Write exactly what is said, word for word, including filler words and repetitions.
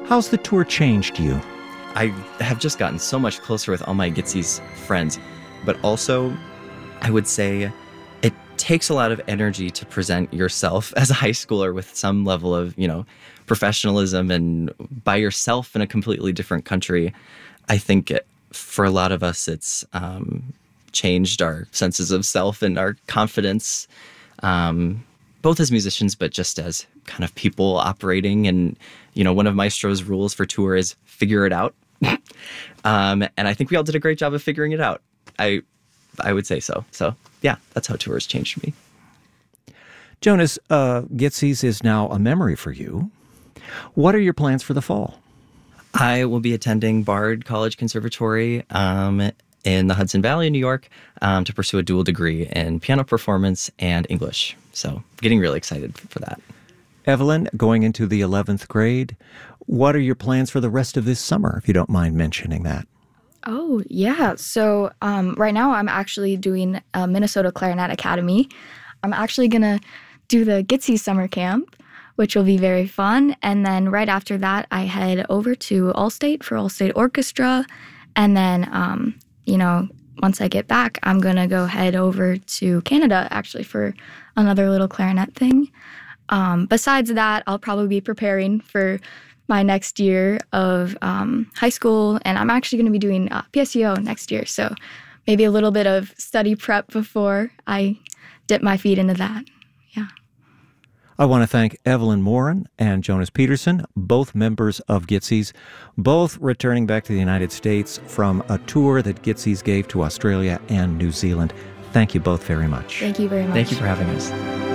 How's the tour changed you? I have just gotten so much closer with all my Gitsy's friends, but also I would say it takes a lot of energy to present yourself as a high schooler with some level of, you know, professionalism and by yourself in a completely different country. I think it, for a lot of us, it's um, changed our senses of self and our confidence, um, both as musicians, but just as kind of people operating. And, you know, one of Maestro's rules for tour is figure it out. um, and I think we all did a great job of figuring it out. I I would say so. So, yeah, that's how tours changed me. Jonas, uh, Gitsy's is now a memory for you. What are your plans for the fall? I will be attending Bard College Conservatory um, in the Hudson Valley in New York um, to pursue a dual degree in piano performance and English. So, getting really excited for that. Evelyn, going into the eleventh grade, what are your plans for the rest of this summer, if you don't mind mentioning that? Oh, yeah. So um, right now I'm actually doing a Minnesota Clarinet Academy. I'm actually going to do the Gitsy summer camp, which will be very fun. And then right after that, I head over to Allstate for Allstate Orchestra. And then, um, you know, once I get back, I'm going to go head over to Canada, actually, for another little clarinet thing. Um, besides that, I'll probably be preparing for my next year of um, high school, and I'm actually going to be doing uh, P S E O next year, so maybe a little bit of study prep before I dip my feet into that. Yeah. I want to thank Evelyn Morin and Jonas Peterson, both members of Gitsy's, both returning back to the United States from a tour that Gitsy's gave to Australia and New Zealand. Thank you both very much. Thank you very much. Thank you for having us.